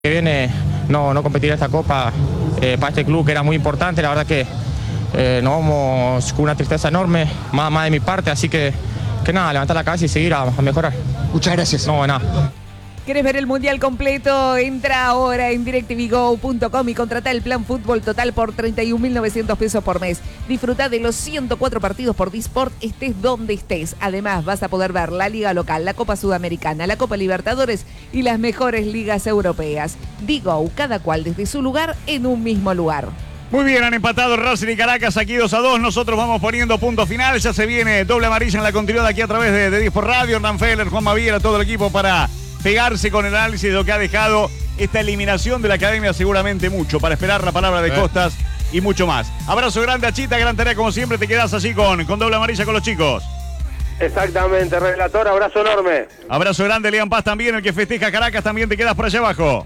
Que viene no competir esta copa para este club que era muy importante, la verdad que nos vamos con una tristeza enorme, más de mi parte, así que nada, levantar la cabeza y seguir a mejorar. Muchas gracias. No, nada. ¿Querés ver el Mundial completo? Entra ahora en DirecTVGo.com y contrata el plan Fútbol Total por 31.900 pesos por mes. Disfruta de los 104 partidos por Disport, estés donde estés. Además, vas a poder ver la Liga Local, la Copa Sudamericana, la Copa Libertadores y las mejores ligas europeas. Digo, cada cual desde su lugar en un mismo lugar. Muy bien, han empatado Racing y Caracas aquí 2-2. Nosotros vamos poniendo punto final. Ya se viene doble amarilla en la continuidad aquí a través de Disport Radio. Hernán Feller, Juan Maviera, todo el equipo para pegarse con el análisis de lo que ha dejado esta eliminación de la academia, seguramente mucho, para esperar la palabra de Costas y mucho más. Abrazo grande a Chita, gran tarea como siempre, te quedás así con doble amarilla con los chicos. Exactamente, relator, abrazo enorme. Abrazo grande, Lean Paz también, el que festeja Caracas, también te quedas por allá abajo.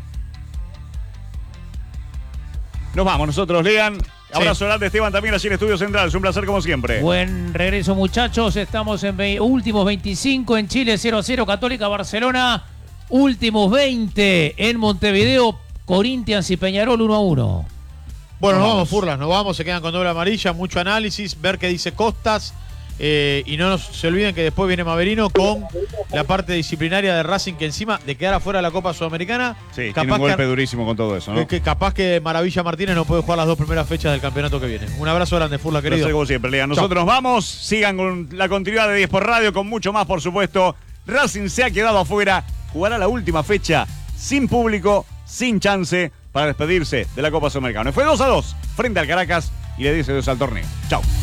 Nos vamos nosotros, Lean. Abrazo grande, Esteban, también allí en Estudio Central. Es un placer como siempre. Buen regreso, muchachos. Estamos en últimos 25 en Chile, 0-0 Católica Barcelona. Últimos 20 en Montevideo, Corinthians y Peñarol 1-1. Bueno, nos vamos, Furlas, nos vamos, se quedan con doble amarilla, mucho análisis, ver qué dice Costas. Y no se olviden que después viene Maverino con la parte disciplinaria de Racing, que encima de quedar afuera de la Copa Sudamericana, sí, tiene un golpe durísimo con todo eso, ¿no? Que capaz que Maravilla Martínez no puede jugar las dos primeras fechas del campeonato que viene. Un abrazo grande, Furla, querido. Placer como siempre, Lean. Nosotros nos vamos, sigan con la continuidad de Disport Radio, con mucho más, por supuesto. Racing se ha quedado afuera, jugará la última fecha sin público, sin chance para despedirse de la Copa Sudamericana. Fue 2-2 frente al Caracas y le dice adiós al torneo. Chau.